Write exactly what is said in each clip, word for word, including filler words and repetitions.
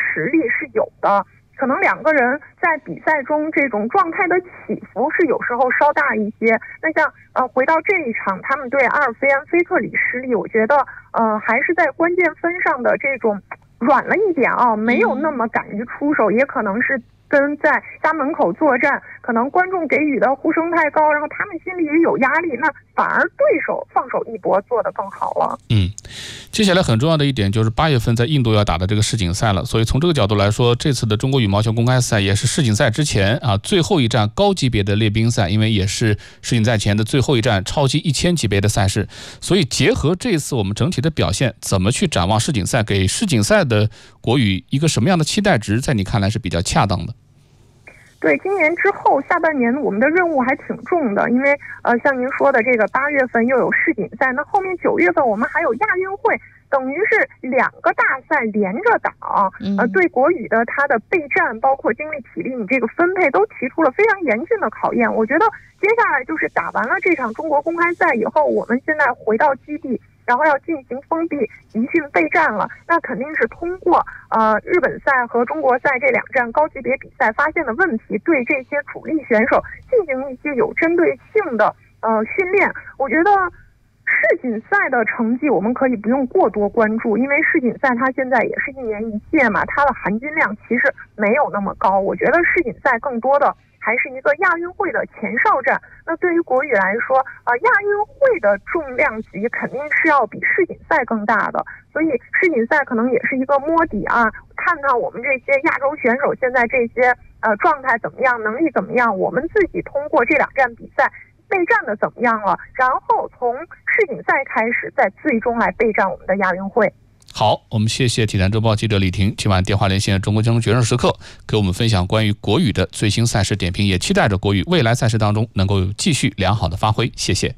实力是有的，可能两个人在比赛中这种状态的起伏是有时候稍大一些。那像呃回到这一场他们对阿尔菲安菲特里失利，我觉得呃还是在关键分上的这种软了一点啊，没有那么敢于出手，也可能是跟在家门口作战，可能观众给予的呼声太高，然后他们心里也有压力，那反而对手放手一搏做得更好了。 嗯，接下来很重要的一点就是八月份在印度要打的这个世锦赛了，所以从这个角度来说，这次的中国羽毛球公开赛也是世锦赛之前啊最后一站高级别的列宾赛，因为也是世锦赛前的最后一站超级一千级别的赛事，所以结合这次我们整体的表现，怎么去展望世锦赛，给世锦赛的国羽一个什么样的期待值，在你看来是比较恰当的？ 对，今年之后下半年我们的任务还挺重的，因为呃像您说的这个八月份又有世锦赛，那后面九月份我们还有亚运会，等于是两个大赛连着打，呃对国羽的它的备战包括精力体力你这个分配都提出了非常严峻的考验。我觉得接下来就是打完了这场中国公开赛以后，我们现在回到基地，然后要进行封闭集训备战了，那肯定是通过呃日本赛和中国赛这两站高级别比赛发现的问题，对这些主力选手进行一些有针对性的呃训练。我觉得世锦赛的成绩我们可以不用过多关注，因为世锦赛它现在也是一年一届嘛，它的含金量其实没有那么高。我觉得世锦赛更多的还是一个亚运会的前哨战。那对于国羽来说，呃，亚运会的重量级肯定是要比世锦赛更大的，所以世锦赛可能也是一个摸底啊，看看我们这些亚洲选手现在这些呃状态怎么样，能力怎么样，我们自己通过这两站比赛备战的怎么样了，然后从世锦赛开始，再最终来备战我们的亚运会。 好，我们谢谢体坛周报记者李婷今晚电话连线中国交通决胜时刻，给我们分享关于国羽的最新赛事点评，也期待着国羽未来赛事当中能够继续良好的发挥。谢谢。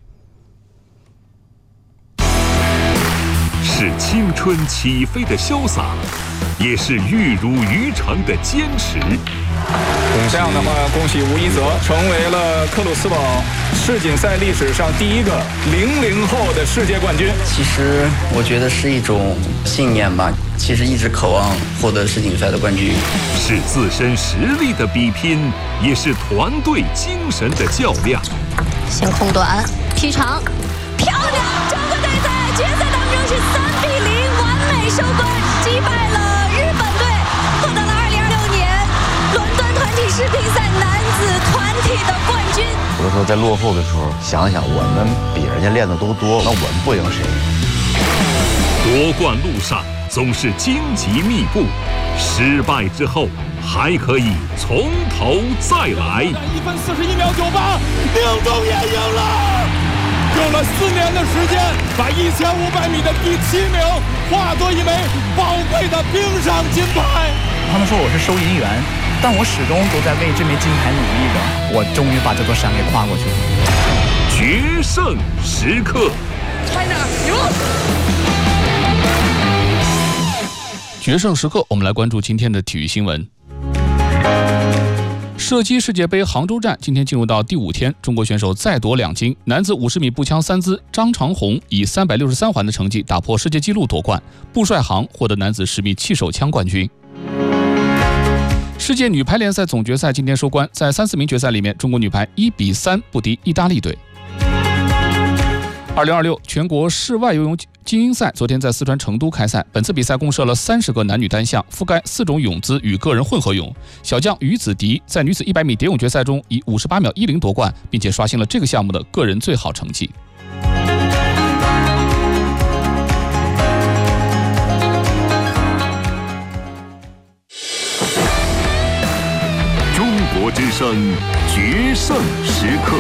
是青春起飞的潇洒，也是玉如于成的坚持。 这样的话，恭喜吴一泽成为了克鲁斯堡世锦赛历史上第一个零零后的世界冠军。 其实我觉得是一种信念吧，其实一直渴望获得世锦赛的冠军。 是自身实力的比拼，也是团队精神的较量。 先控短，劈长，漂亮！中国队在决赛当中是三比零完美收官，击败了日本队，获得了二零二六年伦敦团体世乒赛男子团体的冠军。 有的时候在落后的时候，想想我们比人家练的都多，那我们不赢谁？ 夺冠路上总是荆棘密布，失败之后还可以从头再来。 一分四十一秒九八，宁中也赢了。用了四年的时间，把一千五百米的第七名化作一枚宝贵的冰上金牌。 他们说我是收银员，但我始终都在为这枚金牌努力着。我终于把这座山给跨过去了。 决胜时刻 ，China 赢了！ 决胜时刻，我们来关注今天的体育新闻。射击世界杯杭州站今天进入到第五天，中国选手再夺两金。男子五十米步枪三姿，张长虹以三百六十三环的成绩打破世界纪录夺冠，步帅航获得男子十米气手枪冠军。世界女排联赛总决赛今天收官，在三四名决赛里面，中国女排一比三不敌意大利队。二零二六全国室外游泳精英赛昨天在四川成都开赛，本次比赛共设了三十个男女单项，覆盖四种泳姿与个人混合泳。小将于子迪在女子一百米蝶泳决赛中以五十八秒一零夺冠，并且刷新了这个项目的个人最好成绩。 中国之声决胜时刻。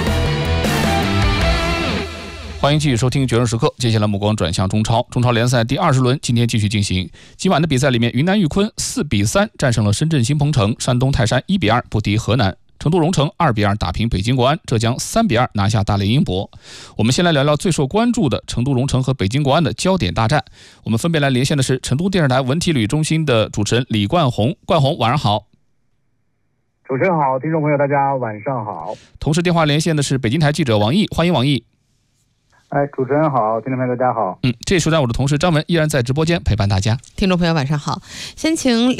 欢迎继续收听决胜时刻，接下来目光转向中超。中超联赛第二十轮今天继续进行。今晚的比赛里面，云南玉坤四比三战胜了深圳新鹏城，山东泰山一比二不敌河南，成都蓉城二比二打平北京国安，浙江三比二拿下大连英博。我们先来聊聊最受关注的成都蓉城和北京国安的焦点大战。我们分别来连线的是成都电视台文体旅中心的主持人李冠宏。冠宏，晚上好。 主持人好，听众朋友大家晚上好。 同时电话连线的是北京台记者王毅，欢迎王毅。 哎，主持人好，听众朋友大家好。 嗯，这时段我的同事张文依然在直播间陪伴大家。 听众朋友晚上好，先请